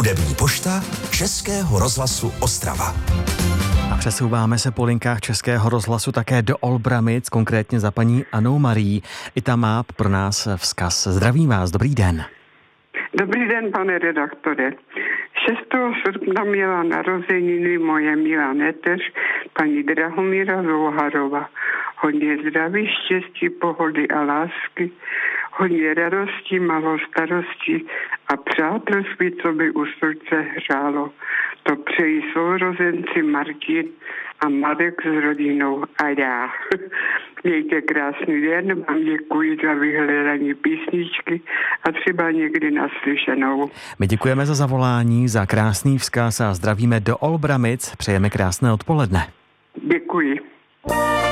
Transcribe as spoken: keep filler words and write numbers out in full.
Hudební pošta Českého rozhlasu Ostrava. A přesouváme se po linkách Českého rozhlasu také do Olbramic, konkrétně za paní Annou Marií. I ta má pro nás vzkaz. Zdravím vás, dobrý den. Dobrý den, pane redaktore. šestého srpna měla narozeniny moje milá neteř, paní Drahomíra Zouharova. Hodně zdraví, štěstí, pohody a lásky, hodně radosti, malo starosti a přátelství, co by u srdce hřálo. To přejí sourozenci Martin a Marek s rodinou a já. Mějte krásný den, vám děkuji za vyhledání písničky a třeba někdy naslyšenou. My děkujeme za zavolání, za krásný vzkaz a zdravíme do Olbramic. Přejeme krásné odpoledne. Děkuji.